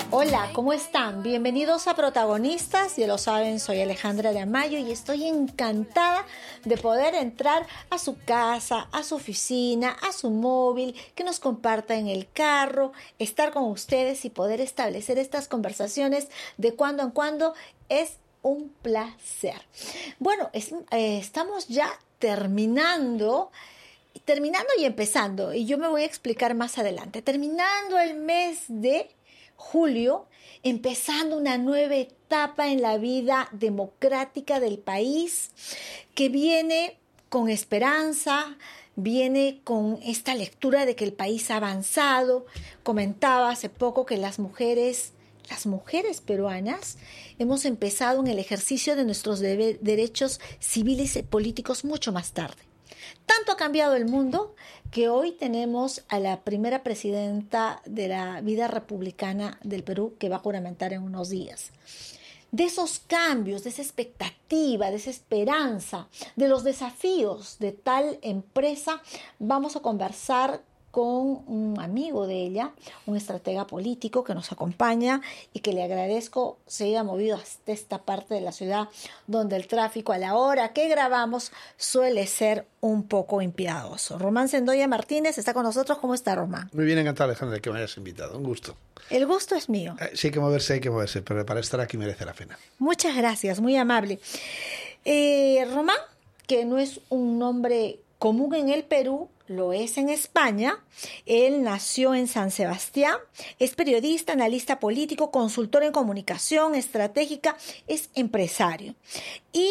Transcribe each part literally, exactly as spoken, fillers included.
Hola, ¿cómo están? Bienvenidos a Protagonistas. Ya lo saben, soy Alejandra de Amayo y estoy encantada de poder entrar a su casa, a su oficina, a su móvil, que nos comparta en el carro, estar con ustedes y poder establecer estas conversaciones de cuando en cuando es un placer. Bueno, es, eh, estamos ya terminando terminando y empezando, y yo me voy a explicar más adelante. Terminando el mes de julio, empezando una nueva etapa en la vida democrática del país que viene con esperanza, viene con esta lectura de que el país ha avanzado. Comentaba hace poco que las mujeres, las mujeres peruanas hemos empezado en el ejercicio de nuestros debe- derechos civiles y políticos mucho más tarde. Tanto ha cambiado el mundo que hoy tenemos a la primera presidenta de la vida republicana del Perú que va a juramentar en unos días. De esos cambios, de esa expectativa, de esa esperanza, de los desafíos de tal empresa, vamos a conversar con un amigo de ella, un estratega político que nos acompaña y que le agradezco se haya movido hasta esta parte de la ciudad donde el tráfico a la hora que grabamos suele ser un poco impiedoso. Román Sendoya Martínez está con nosotros. ¿Cómo está, Román? Muy bien, encantado, Alejandra, que me hayas invitado. Un gusto. El gusto es mío. Eh, sí hay que moverse, hay que moverse, pero para estar aquí merece la pena. Muchas gracias, muy amable. Eh, Román, que no es un nombre común en el Perú, lo es en España. Él nació en San Sebastián, es periodista, analista político, consultor en comunicación estratégica, es empresario y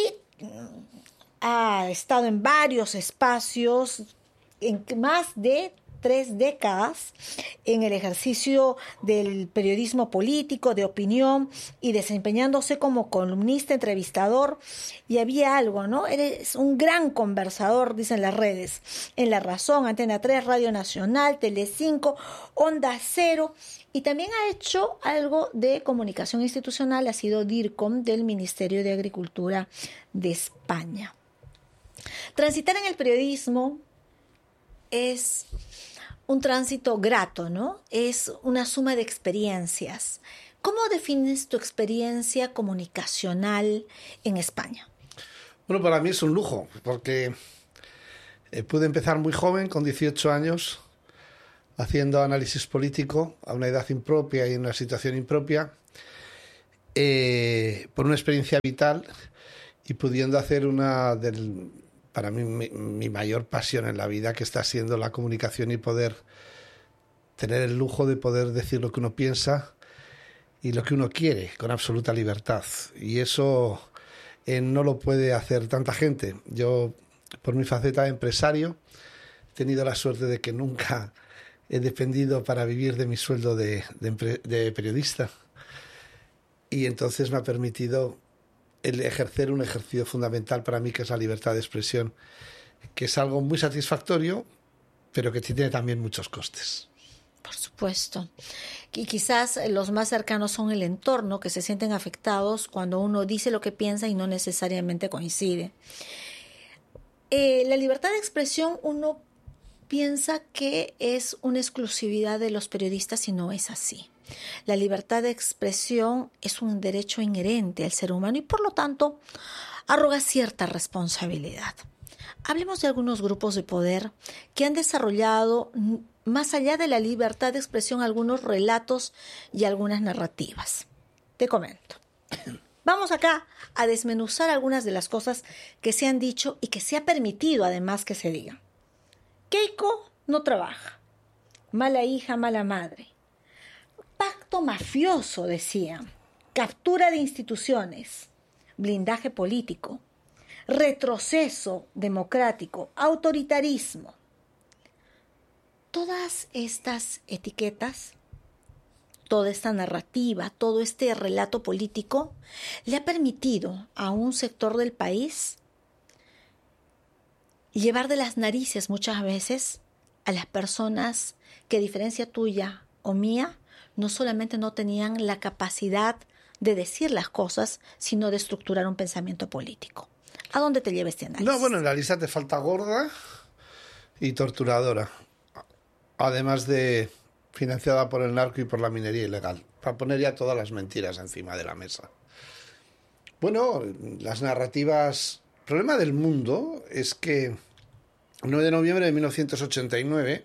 ha estado en varios espacios, en más de tres décadas en el ejercicio del periodismo político, de opinión y desempeñándose como columnista, entrevistador. Y había algo, ¿no? Eres un gran conversador, dicen las redes. En La Razón, Antena tres, Radio Nacional, Telecinco, Onda Cero. Y también ha hecho algo de comunicación institucional, ha sido DIRCOM del Ministerio de Agricultura de España. Transitar en el periodismo es un tránsito grato, ¿no? Es una suma de experiencias. ¿Cómo defines tu experiencia comunicacional en España? Bueno, para mí es un lujo, porque eh, pude empezar muy joven, con dieciocho años, haciendo análisis político a una edad impropia y en una situación impropia, eh, por una experiencia vital y pudiendo hacer una del... para mí mi, mi mayor pasión en la vida, que está siendo la comunicación y poder tener el lujo de poder decir lo que uno piensa y lo que uno quiere con absoluta libertad. Y eso eh, no lo puede hacer tanta gente. Yo, por mi faceta de empresario, he tenido la suerte de que nunca he dependido para vivir de mi sueldo de, de, de periodista. Y entonces me ha permitido el ejercer un ejercicio fundamental para mí, que es la libertad de expresión, que es algo muy satisfactorio, pero que tiene también muchos costes. Por supuesto. Y quizás los más cercanos son el entorno, que se sienten afectados cuando uno dice lo que piensa y no necesariamente coincide. Eh, la libertad de expresión, uno piensa que es una exclusividad de los periodistas y no es así. La libertad de expresión es un derecho inherente al ser humano y por lo tanto arroga cierta responsabilidad. Hablemos de algunos grupos de poder que han desarrollado, más allá de la libertad de expresión, algunos relatos y algunas narrativas. Te comento. Vamos acá a desmenuzar algunas de las cosas que se han dicho y que se ha permitido además que se digan. Keiko no trabaja. Mala hija, mala madre. Pacto mafioso, decían. Captura de instituciones. Blindaje político. Retroceso democrático. Autoritarismo. Todas estas etiquetas, toda esta narrativa, todo este relato político le ha permitido a un sector del país llevar de las narices muchas veces a las personas que, a diferencia tuya o mía, no solamente no tenían la capacidad de decir las cosas, sino de estructurar un pensamiento político. ¿A dónde te lleva este análisis? No, bueno, en la lista te falta gorda y torturadora. Además de financiada por el narco y por la minería ilegal, para poner ya todas las mentiras encima de la mesa. Bueno, las narrativas... El problema del mundo es que el nueve de noviembre de mil novecientos ochenta y nueve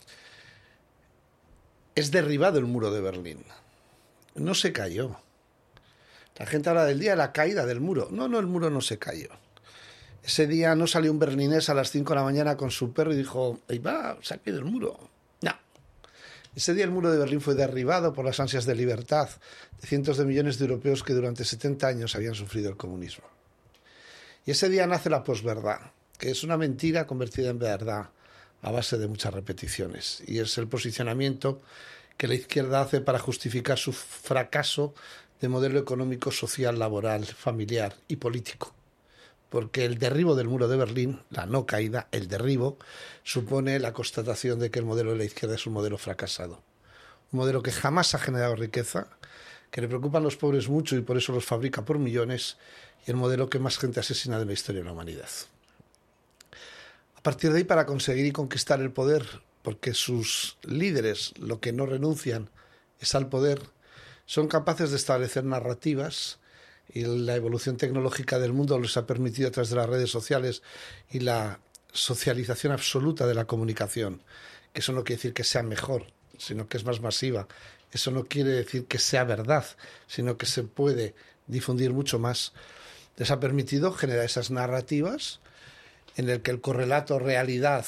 es derribado el muro de Berlín. No se cayó. La gente habla del día de la caída del muro. No, no, el muro no se cayó. Ese día no salió un berlinés a las cinco de la mañana con su perro y dijo, ahí va, se ha caído el muro. No. Ese día el muro de Berlín fue derribado por las ansias de libertad de cientos de millones de europeos que durante setenta años habían sufrido el comunismo. Y ese día nace la posverdad, que es una mentira convertida en verdad a base de muchas repeticiones. Y es el posicionamiento que la izquierda hace para justificar su fracaso de modelo económico, social, laboral, familiar y político. Porque el derribo del muro de Berlín, la no caída, el derribo, supone la constatación de que el modelo de la izquierda es un modelo fracasado. Un modelo que jamás ha generado riqueza, que le preocupan los pobres mucho y por eso los fabrica por millones, y el modelo que más gente asesina de la historia de la humanidad. A partir de ahí, para conseguir y conquistar el poder, porque sus líderes lo que no renuncian es al poder, son capaces de establecer narrativas, y la evolución tecnológica del mundo les ha permitido a través de las redes sociales y la socialización absoluta de la comunicación, que eso no quiere decir que sea mejor, sino que es más masiva. Eso no quiere decir que sea verdad, sino que se puede difundir mucho más. Les ha permitido generar esas narrativas en el que el correlato realidad,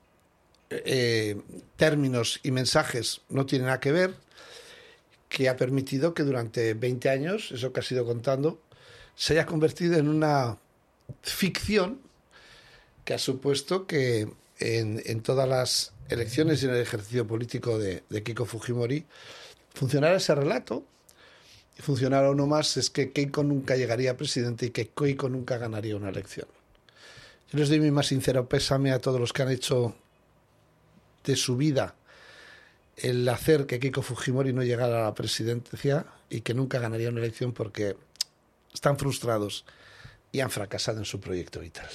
eh, términos y mensajes no tienen nada que ver, que ha permitido que durante veinte años, eso que has ido contando, se haya convertido en una ficción que ha supuesto que en, en todas las elecciones y en el ejercicio político de, de Keiko Fujimori funcionara ese relato. Y funcionara uno más, es que Keiko nunca llegaría a presidente y que Keiko nunca ganaría una elección. Yo les doy mi más sincero pésame a todos los que han hecho de su vida el hacer que Keiko Fujimori no llegara a la presidencia y que nunca ganaría una elección porque están frustrados y han fracasado en su proyecto vital.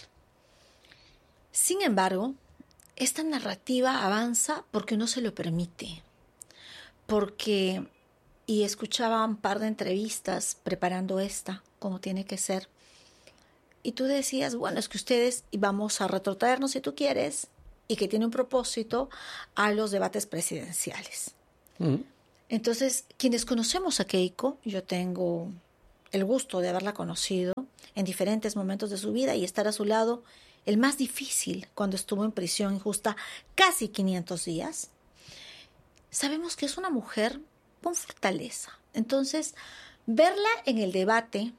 Sin embargo, esta narrativa avanza porque no se lo permite. Porque, y escuchaba un par de entrevistas preparando esta, como tiene que ser, y tú decías, bueno, es que ustedes, y vamos a retrotraernos si tú quieres, y que tiene un propósito a los debates presidenciales. Mm. Entonces, quienes conocemos a Keiko, yo tengo el gusto de haberla conocido en diferentes momentos de su vida y estar a su lado, el más difícil cuando estuvo en prisión injusta casi quinientos días, sabemos que es una mujer con fortaleza. Entonces, verla en el debate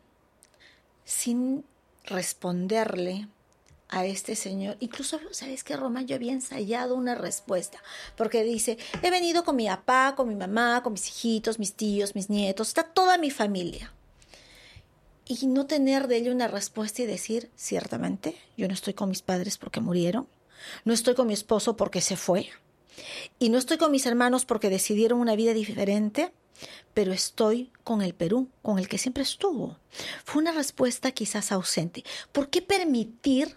sin responderle a este señor, incluso, ¿sabes qué, Román? Yo había ensayado una respuesta, porque dice, he venido con mi papá, con mi mamá, con mis hijitos, mis tíos, mis nietos, está toda mi familia. Y no tener de ella una respuesta y decir, ciertamente, yo no estoy con mis padres porque murieron, no estoy con mi esposo porque se fue, y no estoy con mis hermanos porque decidieron una vida diferente, pero estoy con el Perú, con el que siempre estuvo. Fue una respuesta quizás ausente. ¿Por qué permitir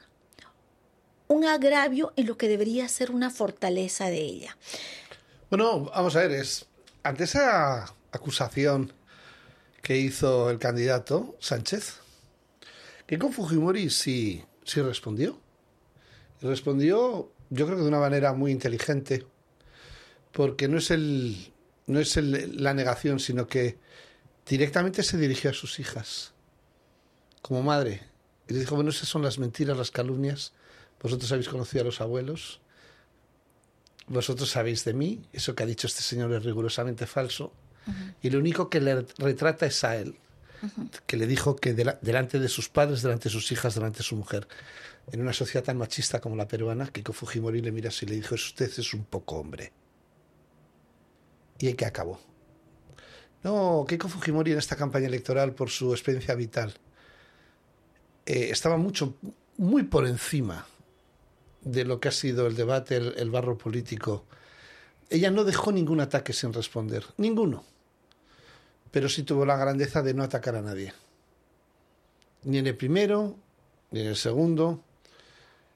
un agravio en lo que debería ser una fortaleza de ella? Bueno, vamos a ver, es ante esa acusación que hizo el candidato Sánchez, Keiko Fujimori sí, sí respondió. Y respondió, yo creo que de una manera muy inteligente, porque no es el no es el, la negación, sino que directamente se dirigió a sus hijas como madre y les dijo, bueno, esas son las mentiras, las calumnias. Vosotros habéis conocido a los abuelos, vosotros sabéis de mí, eso que ha dicho este señor es rigurosamente falso. Uh-huh. Y lo único que le retrata es a él, uh-huh. que le dijo que de la, delante de sus padres, delante de sus hijas, delante de su mujer, en una sociedad tan machista como la peruana, Keiko Fujimori le mira así y le dijo, usted es un poco hombre. Y ahí que acabó. No, Keiko Fujimori en esta campaña electoral, por su experiencia vital, eh, estaba mucho, muy por encima de lo que ha sido el debate, el, el barro político. Ella no dejó ningún ataque sin responder, ninguno. Pero sí tuvo la grandeza de no atacar a nadie. Ni en el primero, ni en el segundo.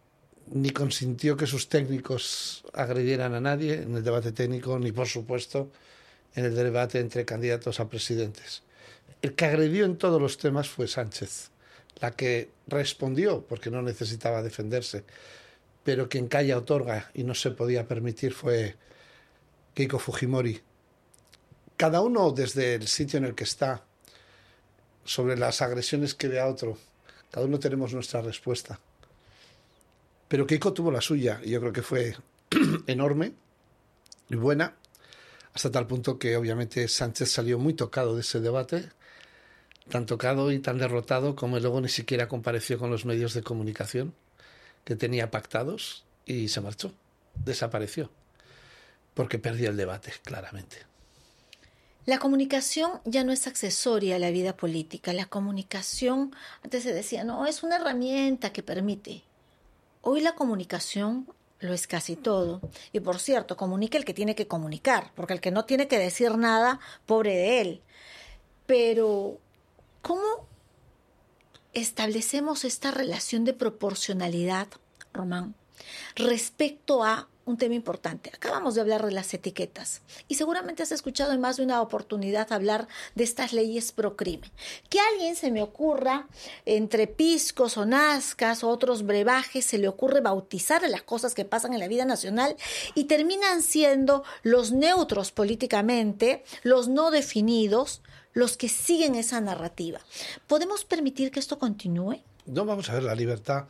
ni consintió que sus técnicos agredieran a nadie en el debate técnico, ni por supuesto en el debate entre candidatos a presidentes. El que agredió en todos los temas fue Sánchez, la que respondió porque no necesitaba defenderse, pero quien calla otorga y no se podía permitir fue Keiko Fujimori. Cada uno desde el sitio en el que está, sobre las agresiones que ve a otro, cada uno tenemos nuestra respuesta. Pero Keiko tuvo la suya y yo creo que fue enorme y buena, hasta tal punto que obviamente Sánchez salió muy tocado de ese debate, tan tocado y tan derrotado como luego ni siquiera compareció con los medios de comunicación que tenía pactados y se marchó, desapareció, porque perdió el debate, claramente. La comunicación ya no es accesoria a la vida política. La comunicación, antes se decía, no, es una herramienta que permite. Hoy la comunicación lo es casi todo. Y por cierto, comunica el que tiene que comunicar, porque el que no tiene que decir nada, pobre de él. Pero, ¿cómo establecemos esta relación de proporcionalidad, Román, respecto a un tema importante? Acabamos de hablar de las etiquetas y seguramente has escuchado en más de una oportunidad hablar de estas leyes pro crimen. Que a alguien se me ocurra, entre piscos o nazcas o otros brebajes, se le ocurre bautizar las cosas que pasan en la vida nacional y terminan siendo los neutros políticamente, los no definidos, los que siguen esa narrativa. ¿Podemos permitir que esto continúe? No, vamos a ver, la libertad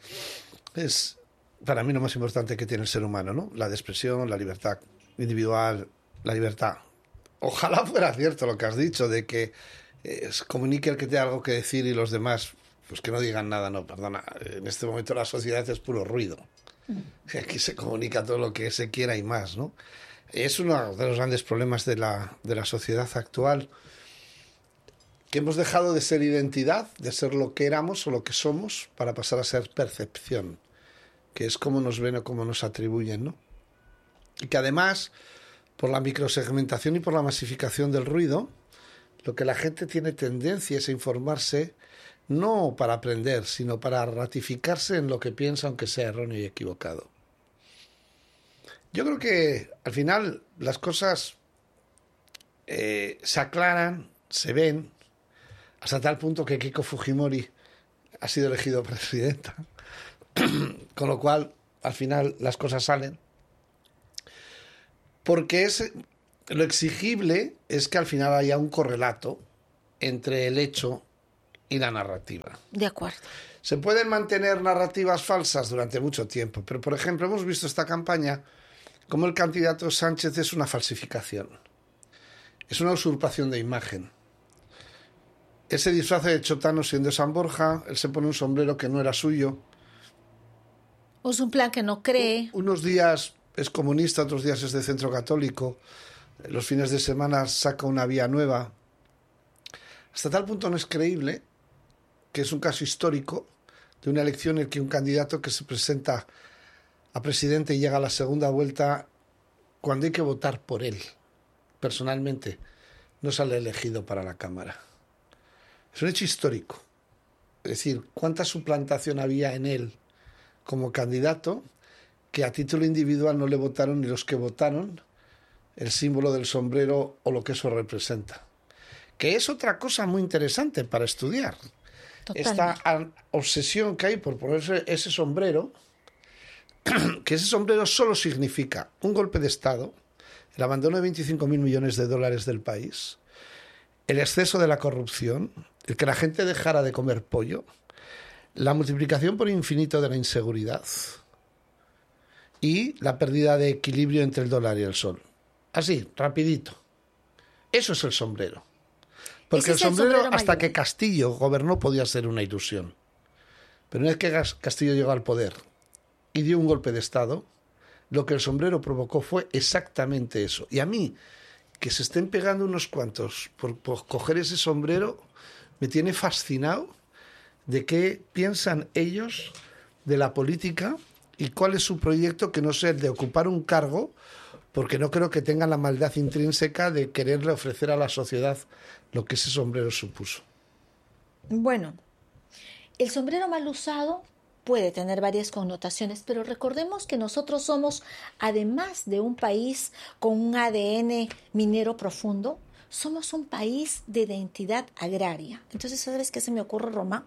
es para mí lo más importante que tiene el ser humano, ¿no? La de expresión, la libertad individual, la libertad. Ojalá fuera cierto lo que has dicho, de que eh, comunique el que tenga algo que decir y los demás, pues que no digan nada. No, perdona, en este momento la sociedad es puro ruido. Mm. Aquí se comunica todo lo que se quiera y más, ¿no? Es uno de los grandes problemas de la, de la sociedad actual, que hemos dejado de ser identidad, de ser lo que éramos o lo que somos, para pasar a ser percepción, que es cómo nos ven o cómo nos atribuyen, ¿no? Y que además, por la microsegmentación y por la masificación del ruido, lo que la gente tiene tendencia es a informarse no para aprender, sino para ratificarse en lo que piensa, aunque sea erróneo y equivocado. Yo creo que al final las cosas eh, se aclaran, se ven, hasta tal punto que Keiko Fujimori ha sido elegido presidenta. Con lo cual, al final, las cosas salen. Porque es, lo exigible es que al final haya un correlato entre el hecho y la narrativa. De acuerdo. Se pueden mantener narrativas falsas durante mucho tiempo, pero, por ejemplo, hemos visto esta campaña como el candidato Sánchez es una falsificación. Es una usurpación de imagen. Él se disfraza de chotano siendo San Borja, él se pone un sombrero que no era suyo. Es un plan que no cree. Unos días es comunista, otros días es de centro católico. Los fines de semana saca una vía nueva. Hasta tal punto no es creíble que es un caso histórico de una elección en que un candidato que se presenta a presidente y llega a la segunda vuelta, cuando hay que votar por él, personalmente, no sale elegido para la Cámara. Es un hecho histórico. Es decir, cuánta suplantación había en él como candidato, que a título individual no le votaron ni los que votaron el símbolo del sombrero o lo que eso representa. Que es otra cosa muy interesante para estudiar. Totalmente. Esta obsesión que hay por ponerse ese sombrero, que ese sombrero solo significa un golpe de Estado, el abandono de veinticinco mil millones de dólares del país, el exceso de la corrupción, el que la gente dejara de comer pollo, la multiplicación por infinito de la inseguridad y la pérdida de equilibrio entre el dólar y el sol. Así, rapidito. Eso es el sombrero. Porque el sombrero, el sombrero hasta mayor. Que Castillo gobernó, podía ser una ilusión. Pero una vez que Castillo llegó al poder y dio un golpe de Estado, lo que el sombrero provocó fue exactamente eso. Y a mí, que se estén pegando unos cuantos por, por coger ese sombrero, me tiene fascinado de qué piensan ellos de la política y cuál es su proyecto, que no sea el de ocupar un cargo, porque no creo que tengan la maldad intrínseca de quererle ofrecer a la sociedad lo que ese sombrero supuso. Bueno, el sombrero mal usado puede tener varias connotaciones, pero recordemos que nosotros somos, además de un país con un A D N minero profundo, somos un país de identidad agraria. Entonces, ¿sabes qué se me ocurre, Roma?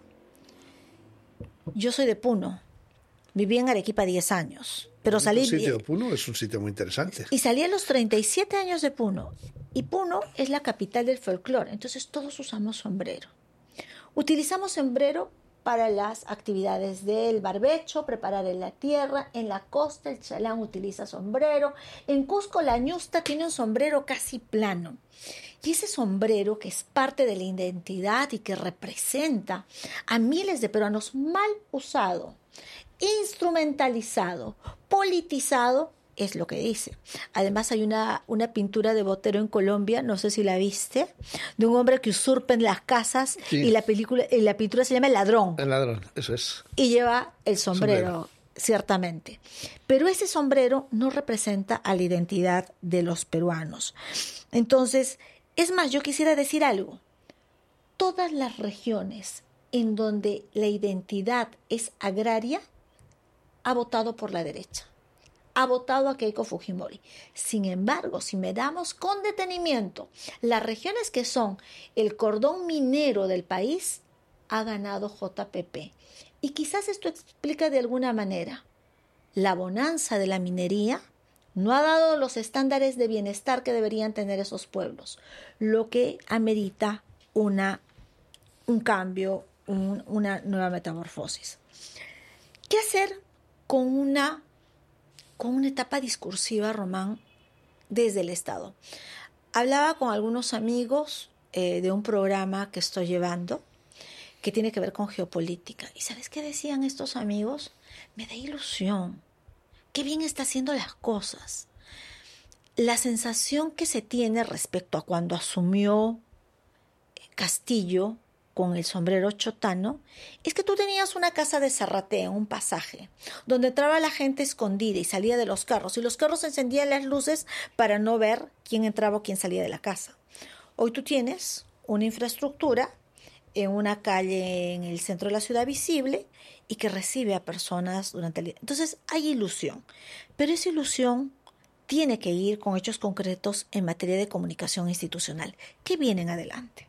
Yo soy de Puno, viví en Arequipa diez años, pero salí... El sitio de Puno es un sitio muy interesante. Y salí a los treinta y siete años de Puno, y Puno es la capital del folclore, entonces todos usamos sombrero. Utilizamos sombrero para las actividades del barbecho, preparar en la tierra. En la costa el chalán utiliza sombrero. En Cusco la ñusta tiene un sombrero casi plano. Y ese sombrero, que es parte de la identidad y que representa a miles de peruanos, mal usado, instrumentalizado, politizado, es lo que dice. Además hay una, una pintura de Botero en Colombia, no sé si la viste, de un hombre que usurpa en las casas, sí. y la película, y la pintura se llama El Ladrón. El Ladrón, eso es. Y lleva el sombrero, sombrero, ciertamente. Pero ese sombrero no representa a la identidad de los peruanos. Entonces, es más, yo quisiera decir algo. Todas las regiones en donde la identidad es agraria, ha votado por la derecha. Ha votado a Keiko Fujimori. Sin embargo, si miramos con detenimiento las regiones que son el cordón minero del país, ha ganado J P P. Y quizás esto explica de alguna manera la bonanza de la minería. No ha dado los estándares de bienestar que deberían tener esos pueblos, lo que amerita una, un cambio, un, una nueva metamorfosis. ¿Qué hacer con una con una etapa discursiva, Román, desde el Estado? Hablaba con algunos amigos eh, de un programa que estoy llevando que tiene que ver con geopolítica. ¿Y sabes qué decían estos amigos? Me da ilusión. Qué bien está haciendo las cosas. La sensación que se tiene respecto a cuando asumió Castillo con el sombrero chotano, es que tú tenías una casa de Zarratea, un pasaje, donde entraba la gente escondida y salía de los carros, y los carros encendían las luces para no ver quién entraba o quién salía de la casa. Hoy tú tienes una infraestructura en una calle en el centro de la ciudad visible y que recibe a personas durante el día. Entonces hay ilusión, pero esa ilusión tiene que ir con hechos concretos en materia de comunicación institucional. ¿Qué viene en adelante?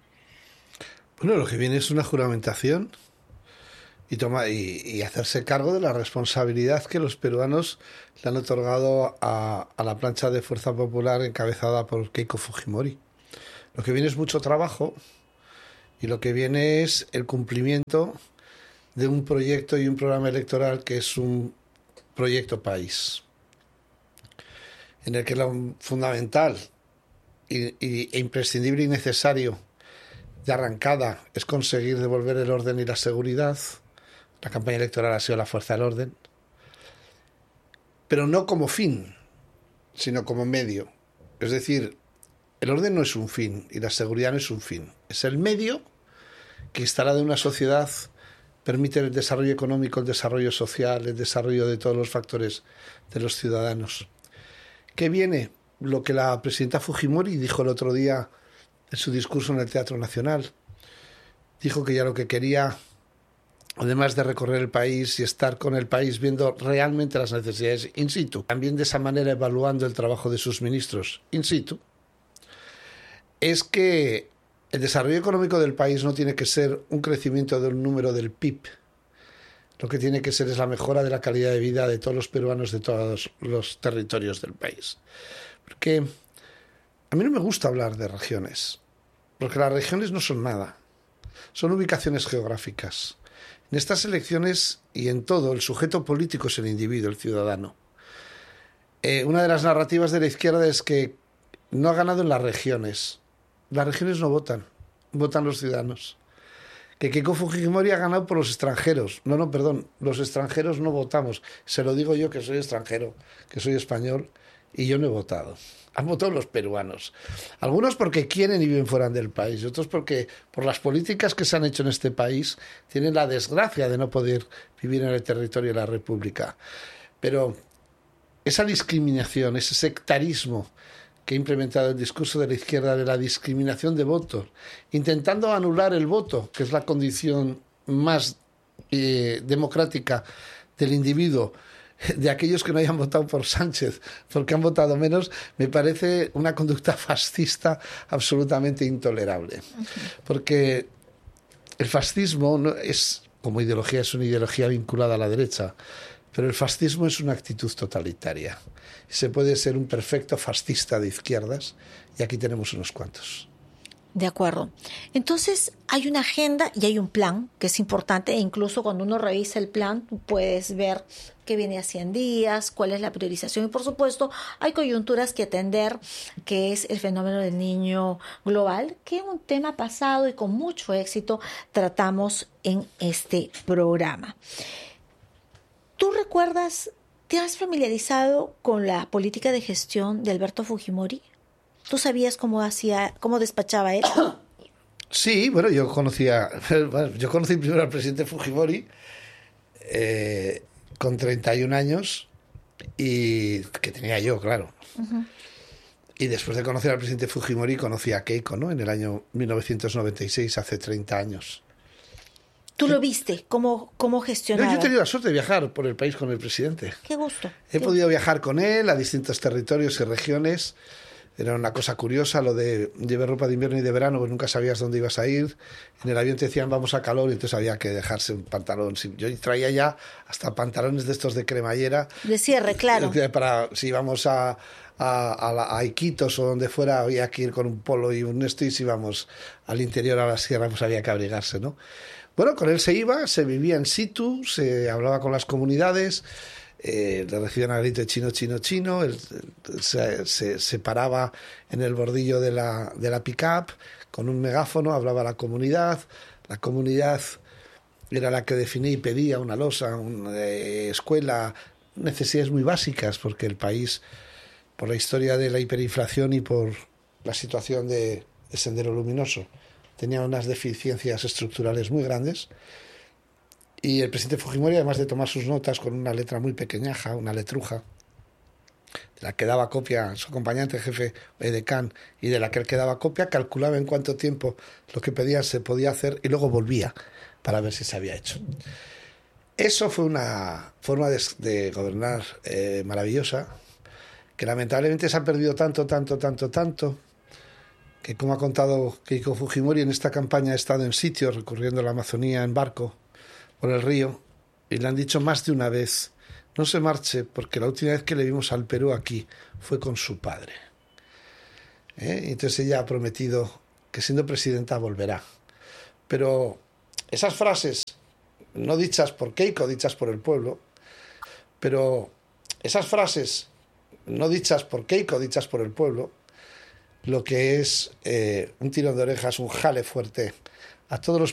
Bueno, lo que viene es una juramentación y, toma, y, y hacerse cargo de la responsabilidad que los peruanos le han otorgado a, a la plancha de Fuerza Popular encabezada por Keiko Fujimori. Lo que viene es mucho trabajo y lo que viene es el cumplimiento de un proyecto y un programa electoral que es un proyecto país, en el que lo fundamental y, y, e imprescindible y necesario de arrancada es conseguir devolver el orden y la seguridad. La campaña electoral ha sido la fuerza del orden, pero no como fin, sino como medio. Es decir, el orden no es un fin y la seguridad no es un fin. Es el medio que, instalado en una sociedad, permite el desarrollo económico, el desarrollo social, el desarrollo de todos los factores de los ciudadanos. ¿Qué viene? Lo que la presidenta Fujimori dijo el otro día en su discurso en el Teatro Nacional. Dijo que ya lo que quería, además de recorrer el país y estar con el país viendo realmente las necesidades in situ, también de esa manera evaluando el trabajo de sus ministros in situ, es que el desarrollo económico del país no tiene que ser un crecimiento del número del P I B. Lo que tiene que ser es la mejora de la calidad de vida de todos los peruanos de todos los territorios del país. Porque a mí no me gusta hablar de regiones, porque las regiones no son nada, son ubicaciones geográficas. En estas elecciones y en todo, el sujeto político es el individuo, el ciudadano. Eh, una de las narrativas de la izquierda es que no ha ganado en las regiones. Las regiones no votan, votan los ciudadanos. Que Keiko Fujimori ha ganado por los extranjeros. No, no, perdón, los extranjeros no votamos. Se lo digo yo, que soy extranjero, que soy español, y yo no he votado. Han votado los peruanos. Algunos porque quieren y viven fuera del país, y otros porque por las políticas que se han hecho en este país tienen la desgracia de no poder vivir en el territorio de la República. Pero esa discriminación, ese sectarismo que ha implementado el discurso de la izquierda de la discriminación de votos, intentando anular el voto, que es la condición más eh, democrática del individuo, de aquellos que no hayan votado por Sánchez porque han votado menos, me parece una conducta fascista absolutamente intolerable. Porque el fascismo no es, como ideología, es una ideología vinculada a la derecha, pero el fascismo es una actitud totalitaria. Se puede ser un perfecto fascista de izquierdas, y aquí tenemos unos cuantos. De acuerdo. Entonces hay una agenda y hay un plan que es importante, e incluso cuando uno revisa el plan tú puedes ver qué viene a cien días, cuál es la priorización, y por supuesto hay coyunturas que atender, que es el fenómeno del niño global, que es un tema pasado y con mucho éxito tratamos en este programa. ¿Tú recuerdas, te has familiarizado con la política de gestión de Alberto Fujimori? ¿Tú sabías cómo hacía, cómo despachaba él? Sí, bueno, yo conocía, bueno, yo conocí primero al presidente Fujimori eh, con treinta y un años, y que tenía yo, claro. Uh-huh. Y después de conocer al presidente Fujimori conocí a Keiko, ¿no? En el año mil novecientos noventa y seis, hace treinta años. ¿Tú lo viste? ¿Cómo, cómo gestionaba? No, yo he tenido la suerte de viajar por el país con el presidente. Qué gusto. He Qué podido gusto. viajar con él a distintos territorios y regiones. Era una cosa curiosa lo de llevar ropa de invierno y de verano, pues nunca sabías dónde ibas a ir. En el avión te decían vamos a calor, y entonces había que dejarse un pantalón. Yo traía ya hasta pantalones de estos de cremallera. De cierre, claro. Para si íbamos a, a, a, la, a Iquitos o donde fuera, había que ir con un polo y un esto, y si íbamos al interior a la sierra, pues había que abrigarse, ¿no? Bueno, con él se iba, se vivía in situ, se hablaba con las comunidades. Eh, le recibían a grito de chino, chino, chino. Él, él se, se, se paraba en el bordillo de la, de la pick-up con un megáfono, hablaba a la comunidad. La comunidad era la que definía y pedía una losa, una eh, escuela, necesidades muy básicas, porque el país, por la historia de la hiperinflación y por la situación de, de Sendero Luminoso, tenía unas deficiencias estructurales muy grandes. Y el presidente Fujimori, además de tomar sus notas con una letra muy pequeñaja, una letruja, de la que daba copia su acompañante jefe edecán, y de la que él que daba copia, calculaba en cuánto tiempo lo que pedían se podía hacer y luego volvía para ver si se había hecho. Eso fue una forma de, de gobernar eh, maravillosa, que lamentablemente se ha perdido tanto, tanto, tanto, tanto, que como ha contado Keiko Fujimori, en esta campaña ha estado en sitios recorriendo la Amazonía en barco por el río, y le han dicho más de una vez: no se marche, porque la última vez que le vimos al Perú aquí fue con su padre. ¿Eh? Entonces ella ha prometido que siendo presidenta volverá. Pero esas frases, no dichas por Keiko, dichas por el pueblo, pero esas frases, no dichas por Keiko, dichas por el pueblo, lo que es eh, un tirón de orejas, un jale fuerte a todos los